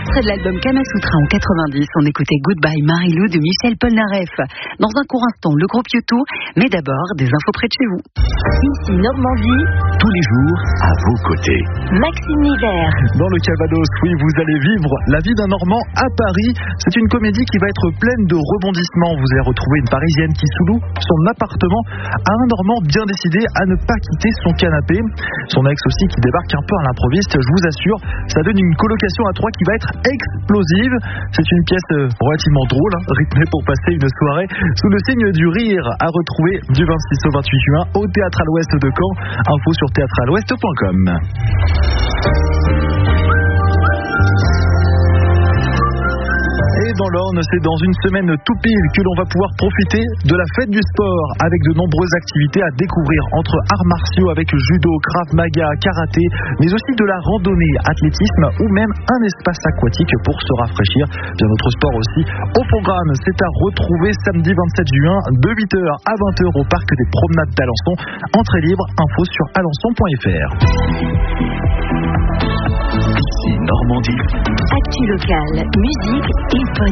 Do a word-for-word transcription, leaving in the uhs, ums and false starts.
extrait de l'album Kamasutra en quatre-vingt-dix, on écoutait Goodbye Marilou de Michel Polnareff. Dans un court instant, le groupe YouTube, mais d'abord des infos près de chez vous. Ici Normandie, tous les jours à vos côtés. Maxime Hiver. Dans le Calvados, oui, vous allez vivre la vie d'un Normand à Paris. C'est une comédie qui va être pleine de rebondissements. Vous allez retrouver une Parisienne qui sous-loue son appartement à un Normand bien décidé à ne pas quitter son canapé. Son ex aussi qui débarque un peu à l'improviste, je vous assure, ça donne une colocation à trois qui va être explosive. C'est une pièce relativement drôle, hein, rythmée pour passer une soirée sous le signe du rire, à retrouver du vingt-six au vingt-huit juin au Théâtre à l'Ouest de Caen. Info sur théâtre à l'ouest point com. Et dans l'Orne, c'est dans une semaine tout pile que l'on va pouvoir profiter de la fête du sport avec de nombreuses activités à découvrir entre arts martiaux avec judo, krav maga, karaté, mais aussi de la randonnée, athlétisme ou même un espace aquatique pour se rafraîchir. Bien d'autres sports aussi au programme. C'est à retrouver samedi vingt-sept juin de huit heures à vingt heures au parc des promenades d'Alençon. Entrée libre, info sur alençon point f r. Ici Normandie. Actu locale, musique et